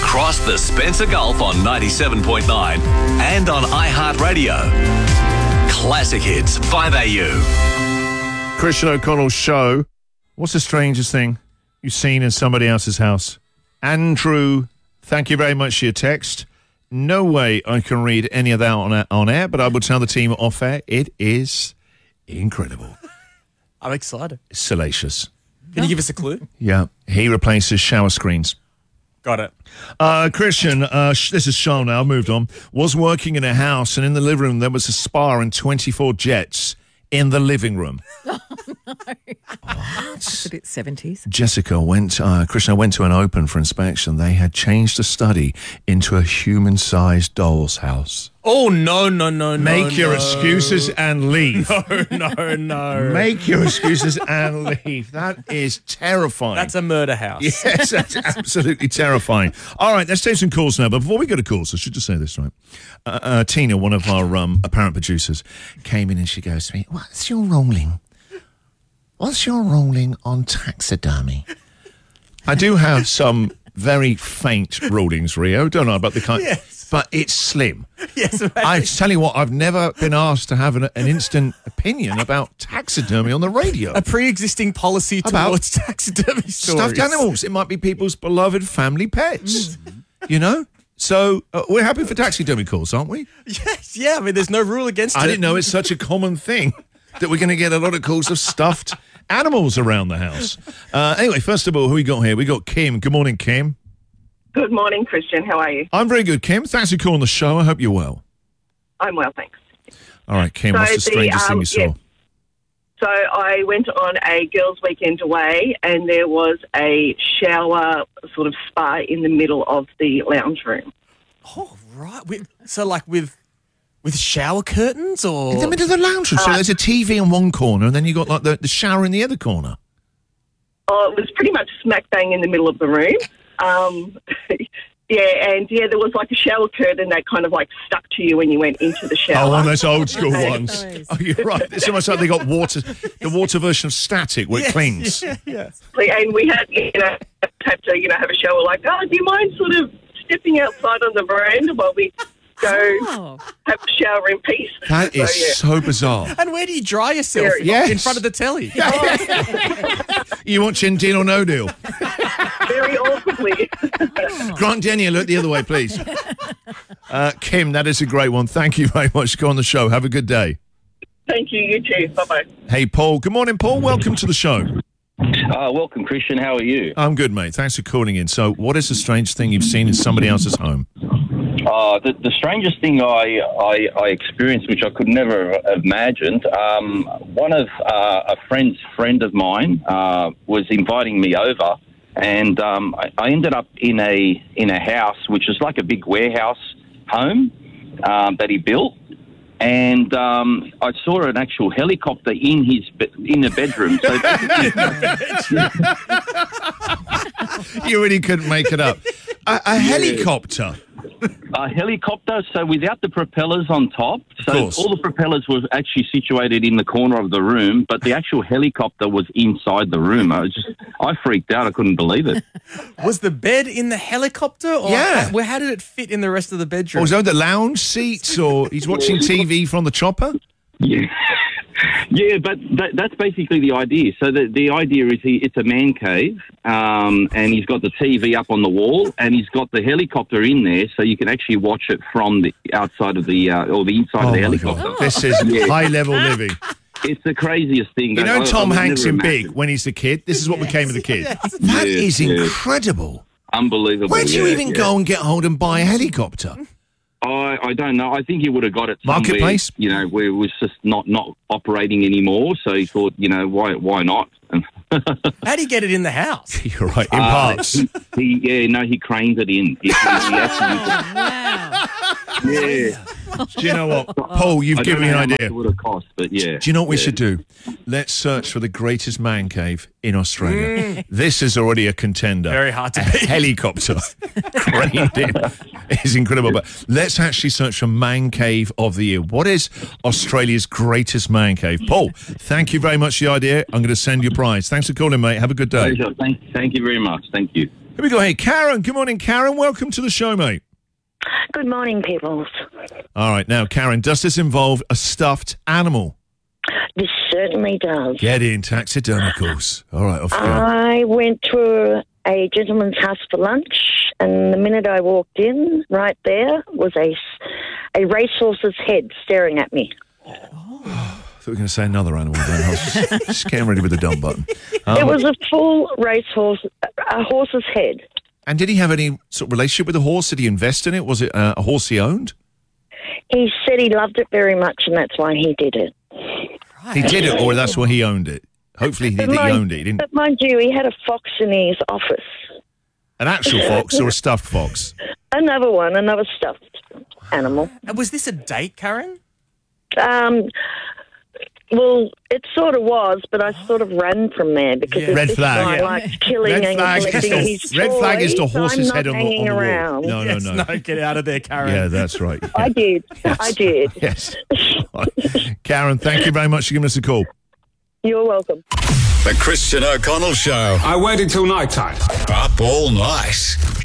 across the Spencer Gulf on 97.9 and on iHeartRadio. Classic Hits 5AU. Christian O'Connell's show. What's the strangest thing you've seen in somebody else's house? Andrew, thank you very much for your text. No way I can read any of that on air, but I will tell the team off air. It is incredible. I'm excited. It's salacious. Can you give us a clue? Yeah, he replaces shower screens. Got it. Christian, this is Sean now, I've moved on, was working in a house and in the living room there was a spa and 24 jets in the living room. It's a bit 70s. Christian, I went to an open for inspection. They had changed the study into a human-sized doll's house. Oh, no. Make your excuses and leave. No. Make your excuses and leave. That is terrifying. That's a murder house. Yes, that's absolutely terrifying. All right, let's take some calls now. But before we go to calls, I should just say this, right? Tina, one of our apparent producers, came in and she goes to me, What's your ruling on taxidermy? I do have some very faint rulings, Rio. Don't know about the kind... Yes. But it's slim. Yes, I tell you what, I've never been asked to have an instant opinion about taxidermy on the radio. A pre-existing policy towards taxidermy stories. Stuffed animals. It might be people's beloved family pets. You know? So we're happy for taxidermy calls, aren't we? Yes, yeah. I mean, there's no rule against it. I didn't know it's such a common thing that we're going to get a lot of calls of stuffed animals around the house. Anyway, first of all, who we got here? We got Kim. Good morning, Kim. Good morning, Christian. How are you? I'm very good, Kim. Thanks for calling the show. I hope you're well. I'm well, thanks. All right, Kim, what's the strangest thing you saw? Yeah. So I went on a girls' weekend away and there was a shower sort of spa in the middle of the lounge room. Oh, right. With shower curtains or... In the middle of the lounge room. So there's a TV in one corner and then you got like the shower in the other corner. Oh, it was pretty much smack bang in the middle of the room. There was like a shower curtain that kind of like stuck to you when you went into the shower. Oh, one of those old school ones. Oh, you're right. It's almost like they got the water version of Static where it cleans. Yes. And we had, have to, have a shower like, do you mind sort of stepping outside on the veranda while we go have a shower in peace? That is so bizarre. And where do you dry yourself? In front of the telly? You watching Deal or No Deal? Very awkwardly. Grant Denyer, look the other way, please. Kim, that is a great one. Thank you very much for coming on the show. Have a good day. Thank you. You too. Bye-bye. Hey, Paul. Good morning, Paul. Welcome to the show. Welcome, Christian. How are you? I'm good, mate. Thanks for calling in. So what is the strange thing you've seen in somebody else's home? The strangest thing I experienced, which I could never have imagined, one of a friend of mine was inviting me over, and I ended up in a house which is like a big warehouse home that he built, and I saw an actual helicopter in the bedroom. So you really couldn't make it up. A helicopter. A helicopter, so without the propellers on top. So all the propellers were actually situated in the corner of the room, but the actual helicopter was inside the room. I freaked out. I couldn't believe it. Was the bed in the helicopter? Or how did it fit in the rest of the bedroom? Or was it the lounge seats, or he's watching TV from the chopper? Yeah. Yeah, but that's basically the idea. So the idea is it's a man cave, and he's got the TV up on the wall, and he's got the helicopter in there, so you can actually watch it from the outside of the or the inside of the helicopter. God. This is high-level living. It's the craziest thing. You know Tom Hanks in Big, when he's a kid? This is what became of the kid. Yes. That is incredible. Unbelievable. Where do you even go and get hold and buy a helicopter? I don't know. I think he would have got it somewhere, Marketplace, where it was just not operating anymore. So he thought, why not? How do you get it in the house? You're right, in parts. He craned it in. Wow. Yeah. Do you know what, Paul? You've given me an idea. It would have cost, but yeah. Do you know what we should do? Let's search for the greatest man cave in Australia. This is already a contender. Very hard to beat. Helicopter craned in is incredible. But let's actually search for man cave of the year. What is Australia's greatest man cave? Paul, thank you very much for the idea. I'm going to send you a prize. Thanks for calling, mate. Have a good day. Pleasure. Thank you very much. Thank you. Here we go. Hey, Karen. Good morning, Karen. Welcome to the show, mate. Good morning, peoples. All right. Now, Karen, does this involve a stuffed animal? This certainly does. Get in, taxidermicals. All right, off you go. I went to a gentleman's house for lunch, and the minute I walked in, right there was a racehorse's head staring at me. I thought we were going to say another animal then. I was just getting ready with the dump button. It was a full racehorse, a horse's head. And did he have any sort of relationship with the horse? Did he invest in it? Was it a horse he owned? He said he loved it very much, and that's why he did it. He did it, or that's why he owned it? Hopefully he owned it. He didn't. But mind you, he had a fox in his office. An actual fox or a stuffed fox? Another one, another stuffed animal. And was this a date, Karen? Well, it sort of was, but I sort of ran from there because Red this flag. guy likes killing and collecting his Red flag is the toys, horse's I'm head not on the hanging wall. around. No. No, get out of there, Karen. Yeah, that's right. Yeah. I did. Yes. I did. Yes. Karen, thank you very much for giving us a call. You're welcome. The Christian O'Connell Show. I waited till night time. Up all night.